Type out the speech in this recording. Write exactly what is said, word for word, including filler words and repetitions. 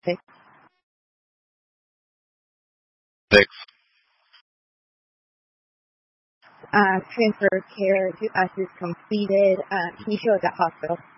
Six. Six. Uh, transfer care to us is completed. Uh, can you show us at hospital?